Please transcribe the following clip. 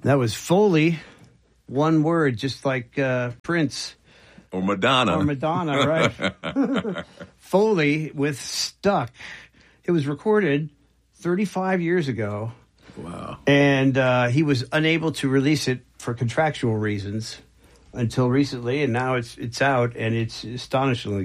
That was Foley. One word, just like Prince. Or Madonna. Right. Foley with Stuck. It was recorded 35 years ago. Wow. And he was unable to release it for contractual reasons until recently, and now it's out, and it's astonishingly